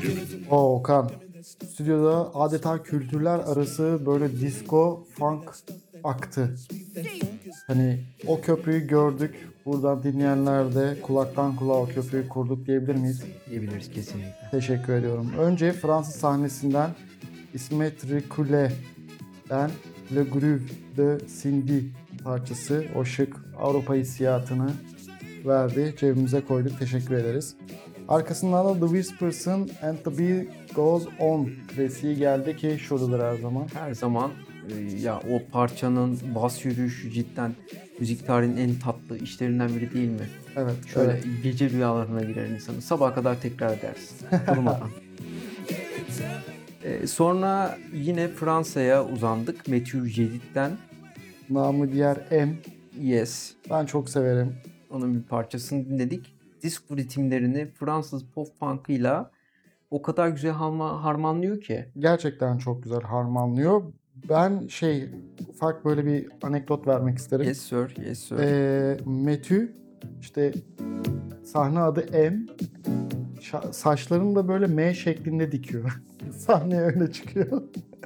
Okan, stüdyoda adeta kültürler arası böyle disco, funk aktı. Hani o köprüyü gördük. Buradan dinleyenler de kulaktan kulağa o köprüyü kurduk diyebilir miyiz? Diyebiliriz kesinlikle. Teşekkür ediyorum. Önce Fransız sahnesinden İsmet Rikule'den Le Groove de Cindy parçası. O şık Avrupa hissiyatını verdi. Cebimize koyduk. Teşekkür ederiz. Arkasından da The Whispers'ın And The Beat Goes On klasiği geldi ki şuradadır her zaman. Her zaman ya o parçanın bas yürüyüşü cidden müzik tarihinin en tatlı işlerinden biri değil mi? Evet. Şöyle Evet. gece rüyalarına girer insanı. Sabaha kadar tekrar edersin. Durmadan. Sonra yine Fransa'ya uzandık. Mathieu Chédid'den Namı diğer M. Yes. Ben çok severim. Onun bir parçasını dinledik. Disco ritimlerini Fransız pop punk'ıyla o kadar güzel harmanlıyor ki. Gerçekten çok güzel harmanlıyor. Ben ufak böyle bir anekdot vermek isterim. Yes sir, yes sir. Metü işte sahne adı M. Saçlarını da böyle M şeklinde dikiyor. Sahneye öyle çıkıyor.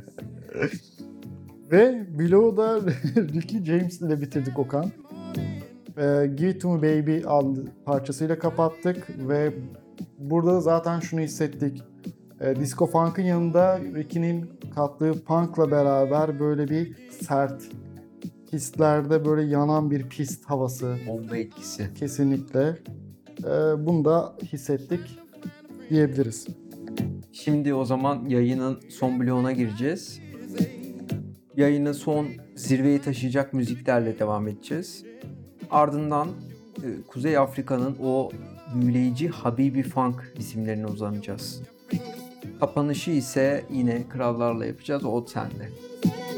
Ve bloğu da Ricky James ile bitirdik Okan. Give It To Me Baby adlı parçasıyla kapattık ve burada da zaten şunu hissettik. Disco Funk'ın yanında Ricky'nin kattığı punk'la beraber böyle bir sert pistlerde böyle yanan bir pist havası Bomba etkisi. kesinlikle. Bunu da hissettik diyebiliriz. Şimdi o zaman yayının son bloğuna gireceğiz. Yayını son zirveyi taşıyacak müziklerle devam edeceğiz. Ardından Kuzey Afrika'nın o büyüleyici Habibi Funk isimlerine uzanacağız. Kapanışı ise yine krallarla yapacağız. O sende.